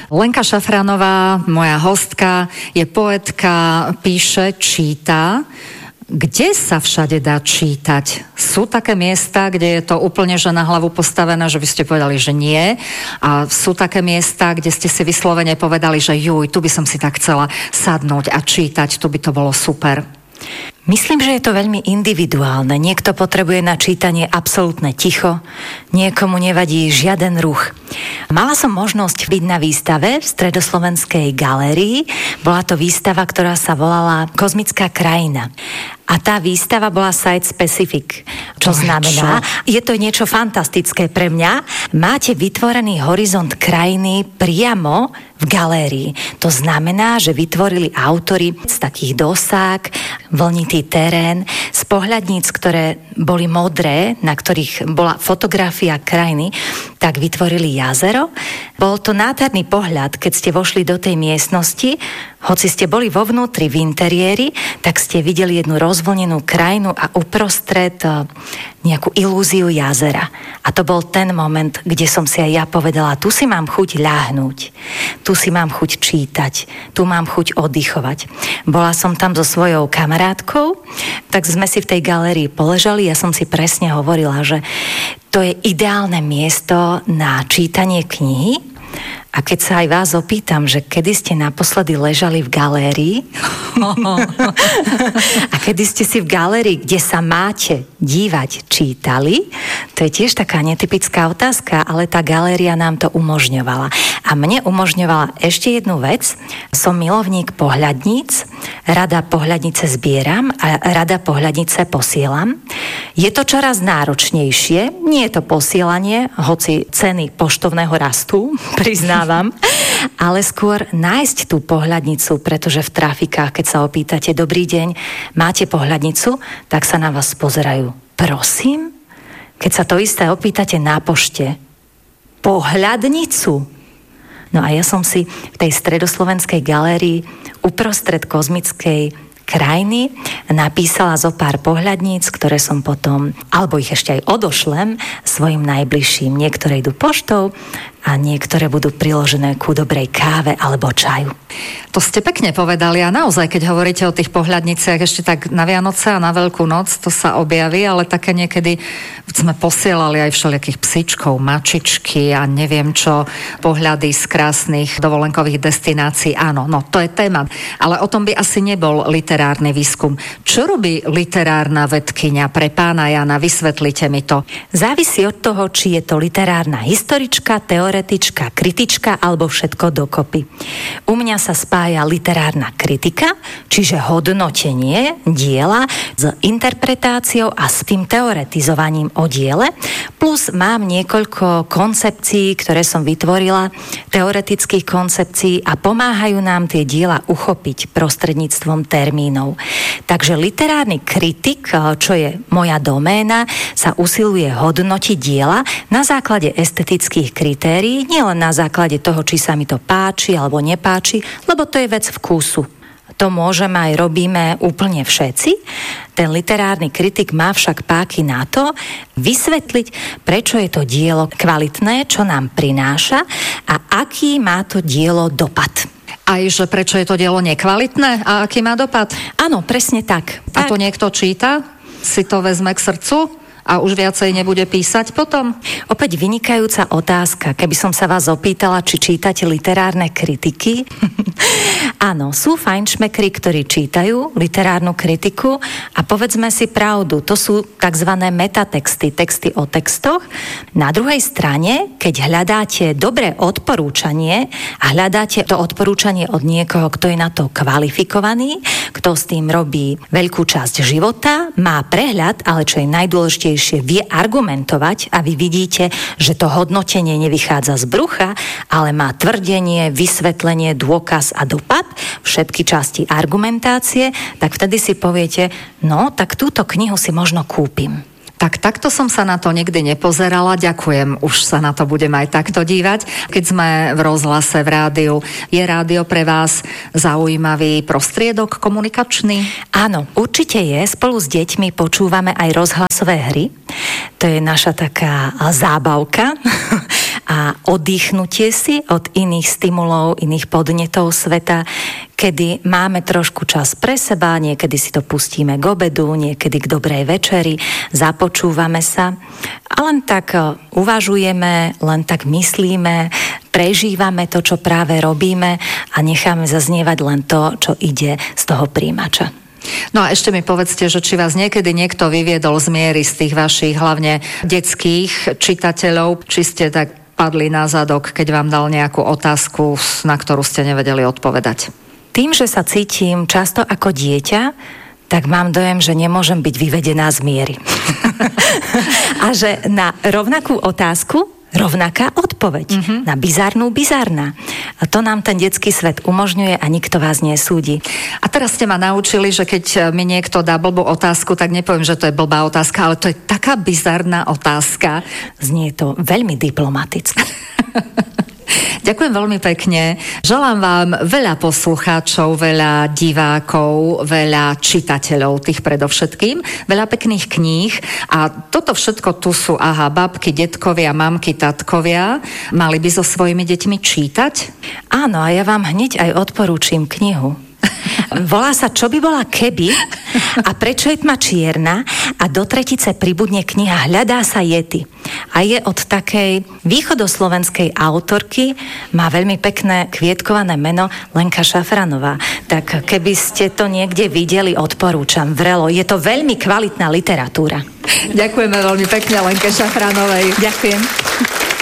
Lenka Šafránová, moja hostka, je poetka, píše, číta. Kde sa všade dá čítať? Sú také miesta, kde je to úplne že na hlavu postavené, že vy ste povedali, že nie. A sú také miesta, kde ste si vyslovene povedali, že juj, tu by som si tak chcela sadnúť a čítať, tu by to bolo super. Myslím, že je to veľmi individuálne. Niekto potrebuje na čítanie absolútne ticho, niekomu nevadí žiaden ruch. Mala som možnosť byť na výstave v Stredoslovenskej galérii. Bola to výstava, ktorá sa volala Kozmická krajina. A tá výstava bola site specific, čo znamená, je to niečo fantastické pre mňa. Máte vytvorený horizont krajiny priamo v galérii. To znamená, že vytvorili autori z takých dosák, vlnitý terén, z pohľadníc, ktoré boli modré, na ktorých bola fotografia krajiny, tak vytvorili jazero. Bol to nádherný pohľad, keď ste vošli do tej miestnosti, hoci ste boli vo vnútri v interiéri, tak ste videli jednu rozvlnenú krajinu a uprostred nejakú ilúziu jazera. A to bol ten moment, kde som si aj ja povedala, tu si mám chuť ľahnúť, tu si mám chuť čítať, tu mám chuť oddychovať. Bola som tam so svojou kamarátkou, tak sme si v tej galérii poležali, ja som si presne hovorila, že to je ideálne miesto na čítanie knihy. A keď sa aj vás opýtam, že kedy ste naposledy ležali v galérii a kedy ste si v galérii, kde sa máte dívať, čítali, to je tiež taká netypická otázka, ale tá galéria nám to umožňovala. A mne umožňovala ešte jednu vec. Som milovník pohľadníc, rada pohľadnice zbieram a rada pohľadnice posielam. Je to čoraz náročnejšie, nie je to posielanie, hoci ceny poštovného rastú, priznávam, ale skôr nájsť tú pohľadnicu, pretože v trafikách, keď sa opýtate, dobrý deň, máte pohľadnicu, tak sa na vás pozerajú. Prosím? Keď sa to isté opýtate na pošte, pohľadnicu? No a ja som si v tej Stredoslovenskej galérii uprostred kozmickej krajiny napísala zo pár pohľadníc, ktoré som potom, alebo ich ešte aj odošlem svojim najbližším. Niektoré idú poštou a niektoré budú priložené ku dobrej káve alebo čaju. To ste pekne povedali a naozaj, keď hovoríte o tých pohľadniciach ešte tak na Vianoce a na Veľkú noc, to sa objaví, ale také niekedy sme posielali aj všelijakých psičkov, mačičky a neviem čo, pohľady z krásnych dovolenkových destinácií. Áno, no to je téma. Ale o tom by asi nebol literárny výskum. Čo robí literárna vedkyňa pre pána Jana? Vysvetlite mi to. Závisí od toho, či je to literárna historička, teoretička, kritička alebo všetko dokopy. U mňa sa spája literárna kritika, čiže hodnotenie diela s interpretáciou a s tým teoretizovaním o diele, plus mám niekoľko koncepcií, ktoré som vytvorila, teoretických koncepcií a pomáhajú nám tie diela uchopiť prostredníctvom termínov. Takže literárny kritik, čo je moja doména, sa usiluje hodnotiť diela na základe estetických kritérií, nielen na základe toho, či sa mi to páči alebo nepáči, lebo to je vec vkusu. To môžeme aj robíme úplne všetci. Ten literárny kritik má však páky na to vysvetliť, prečo je to dielo kvalitné, čo nám prináša a aký má to dielo dopad. Aj že prečo je to dielo nekvalitné a aký má dopad? Áno, presne tak. A to niekto číta? Si to vezme k srdcu? A už viacej nebude písať potom? Opäť vynikajúca otázka. Keby som sa vás opýtala, či čítate literárne kritiky. Áno, sú fajnšmekri, ktorí čítajú literárnu kritiku a povedzme si pravdu, to sú tzv. Metatexty, texty o textoch. Na druhej strane, keď hľadáte dobré odporúčanie a hľadáte to odporúčanie od niekoho, kto je na to kvalifikovaný, kto s tým robí veľkú časť života, má prehľad, ale čo je najdôležitejšie, vie argumentovať a vy vidíte, že to hodnotenie nevychádza z brucha, ale má tvrdenie, vysvetlenie, dôkaz a dopad, všetky časti argumentácie, tak vtedy si poviete, no tak túto knihu si možno kúpim. Tak takto som sa na to nikdy nepozerala. Ďakujem, už sa na to budem aj takto dívať. Keď sme v rozhlase, v rádiu, je rádio pre vás zaujímavý prostriedok komunikačný? Áno, určite je. Spolu s deťmi počúvame aj rozhlasové hry. To je naša taká zábavka a oddychnutie si od iných stimulov, iných podnetov sveta, kedy máme trošku čas pre seba, niekedy si to pustíme k obedu, niekedy k dobrej večeri, započúvame sa a len tak uvažujeme, len tak myslíme, prežívame to, čo práve robíme a necháme zaznievať len to, čo ide z toho príjimača. No a ešte mi povedzte, že či vás niekedy niekto vyviedol z miery z tých vašich hlavne detských čitateľov, či ste tak padli na zadok, keď vám dal nejakú otázku, na ktorú ste nevedeli odpovedať. Tým, že sa cítim často ako dieťa, tak mám dojem, že nemôžem byť vyvedená z miery. A že na rovnakú otázku rovnaká odpoveď. Na bizarnú bizarná. A to nám ten detský svet umožňuje a nikto vás nesúdi. A teraz ste ma naučili, že keď mi niekto dá blbú otázku, tak nepoviem, že to je blbá otázka, ale to je taká bizarná otázka. Znie to veľmi diplomaticky. Ďakujem veľmi pekne. Želám vám veľa poslucháčov, veľa divákov, veľa čitateľov, tých predovšetkým, veľa pekných kníh a toto všetko tu sú, babky, detkovia, mamky, tatkovia. Mali by so svojimi deťmi čítať? Áno, a ja vám hneď aj odporúčim knihu. Volá sa Čo by bola keby a prečo je tma čierna a do tretice pribudne kniha Hľadá sa Yeti. A je od takej východoslovenskej autorky, má veľmi pekné kvietkované meno Lenka Šafranová. Tak keby ste to niekde videli, odporúčam vrelo. Je to veľmi kvalitná literatúra. Ďakujeme veľmi pekne Lenke Šafranovej. Ďakujem.